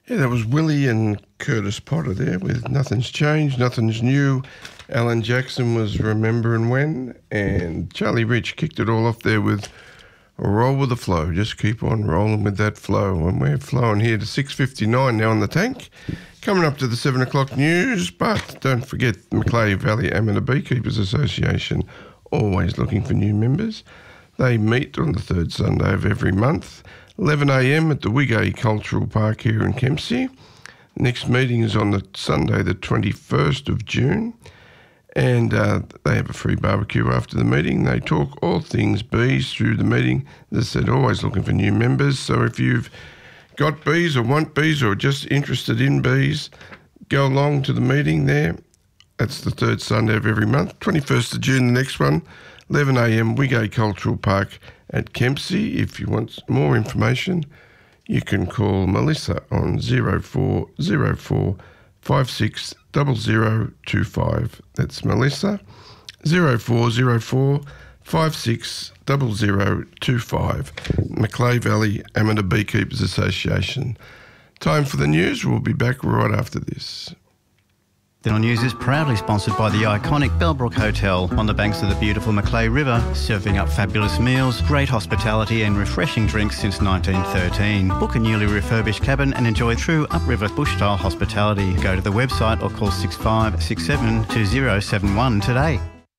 Yeah, that was Willie and Curtis Potter there with Nothing's Changed, Nothing's New. Alan Jackson was Remembering When, and Charlie Rich kicked it all off there with Roll with the Flow. Just keep on rolling with that flow. And we're flowing here to 6:59 now on the tank. Coming up to the 7 o'clock news, but don't forget the Macleay Valley Amateur Beekeepers Association, always looking for new members. They meet on the third Sunday of every month, 11 a.m. at the Wigay Cultural Park here in Kempsey. Next meeting is on the Sunday, the 21st of June, and they have a free barbecue after the meeting. They talk all things bees through the meeting. As I said, always looking for new members. So if you've got bees or want bees or just interested in bees, go along to the meeting there. That's the third Sunday of every month. 21st of June, the next one, 11 a.m, Wigay Cultural Park at Kempsey. If you want more information, you can call Melissa on 0404 56 0025. That's Melissa, 0404 56 0025. Macleay Valley Amateur Beekeepers Association. Time for the news. We'll be back right after this. The news is proudly sponsored by the iconic Bellbrook Hotel on the banks of the beautiful Macleay River, serving up fabulous meals, great hospitality and refreshing drinks since 1913. Book a newly refurbished cabin and enjoy true upriver bush-style hospitality. Go to the website or call 6567 2071 today.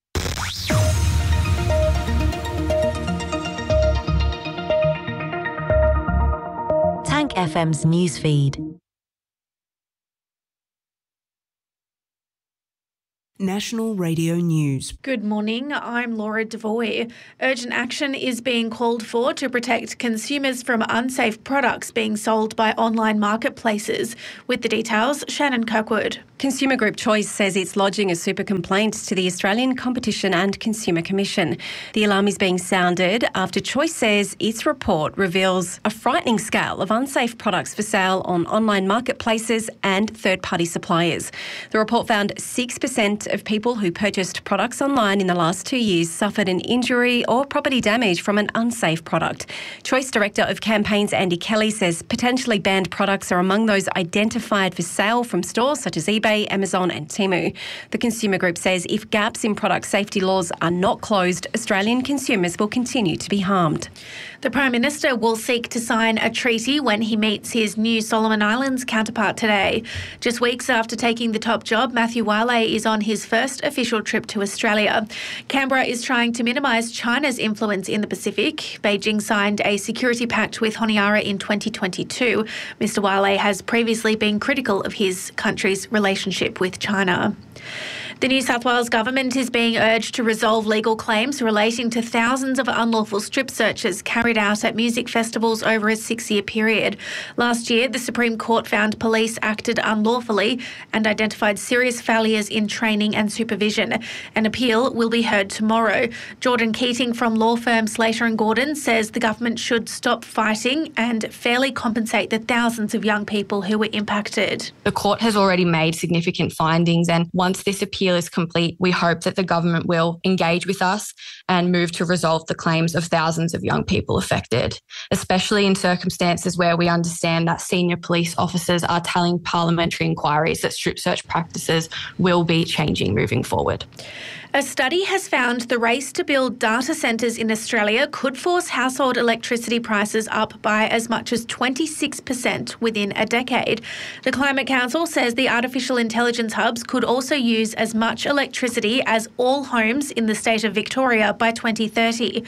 Tank FM's newsfeed. National Radio News. Good morning, I'm Laura Devoy. Urgent action is being called for to protect consumers from unsafe products being sold by online marketplaces. With the details, Shannon Kirkwood. Consumer Group Choice says it's lodging a super complaint to the Australian Competition and Consumer Commission. The alarm is being sounded after Choice says its report reveals a frightening scale of unsafe products for sale on online marketplaces and third-party suppliers. The report found 6% of people who purchased products online in the last 2 years suffered an injury or property damage from an unsafe product. Choice Director of Campaigns Andy Kelly says potentially banned products are among those identified for sale from stores such as eBay, Amazon and Temu. The Consumer Group says if gaps in product safety laws are not closed, Australian consumers will continue to be harmed. The Prime Minister will seek to sign a treaty when he meets his new Solomon Islands counterpart today. Just weeks after taking the top job, Matthew Wale is on his first official trip to Australia. Canberra is trying to minimise China's influence in the Pacific. Beijing signed a security pact with Honiara in 2022. Mr Wale has previously been critical of his country's relationship with China. The New South Wales Government is being urged to resolve legal claims relating to thousands of unlawful strip searches carried out at music festivals over a 6-year period. Last year, the Supreme Court found police acted unlawfully and identified serious failures in training and supervision. An appeal will be heard tomorrow. Jordan Keating from law firm Slater & Gordon says the government should stop fighting and fairly compensate the thousands of young people who were impacted. The court has already made significant findings, and once this appeal is complete, we hope that the government will engage with us and move to resolve the claims of thousands of young people affected, especially in circumstances where we understand that senior police officers are telling parliamentary inquiries that strip search practices will be changing moving forward. A study has found the race to build data centres in Australia could force household electricity prices up by as much as 26% within a decade. The Climate Council says the artificial intelligence hubs could also use as much electricity as all homes in the state of Victoria by 2030.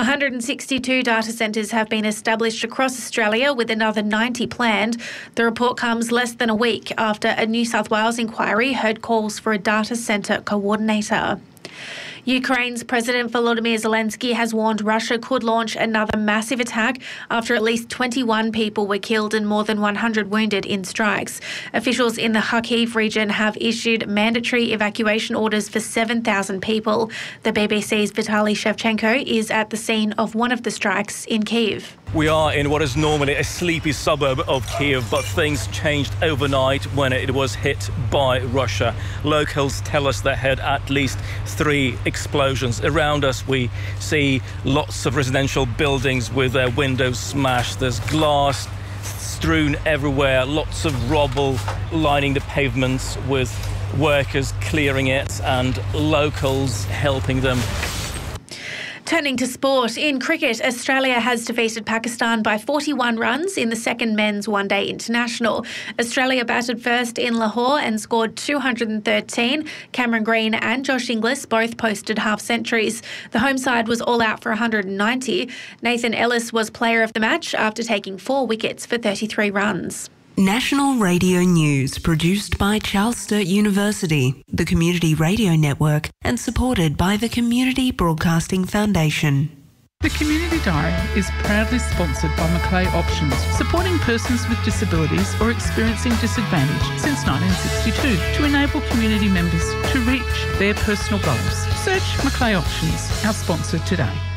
162 data centres have been established across Australia, with another 90 planned. The report comes less than a week after a New South Wales inquiry heard calls for a data centre coordinator. Ukraine's President Volodymyr Zelensky has warned Russia could launch another massive attack after at least 21 people were killed and more than 100 wounded in strikes. Officials in the Kharkiv region have issued mandatory evacuation orders for 7,000 people. The BBC's Vitaly Shevchenko is at the scene of one of the strikes in Kyiv. We are in what is normally a sleepy suburb of Kyiv, but things changed overnight when it was hit by Russia. Locals tell us they had at least 3 explosions. Around us, we see lots of residential buildings with their windows smashed. There's glass strewn everywhere, lots of rubble lining the pavements with workers clearing it and locals helping them. Turning to sport, in cricket, Australia has defeated Pakistan by 41 runs in the second men's one-day international. Australia batted first in Lahore and scored 213. Cameron Green and Josh Inglis both posted half-centuries. The home side was all out for 190. Nathan Ellis was player of the match after taking 4 wickets for 33 runs. National Radio News, produced by Charles Sturt University, the Community Radio Network, and supported by the Community Broadcasting Foundation. The Community Diary is proudly sponsored by Macleay Options, supporting persons with disabilities or experiencing disadvantage since 1962 to enable community members to reach their personal goals. Search Macleay Options, our sponsor today.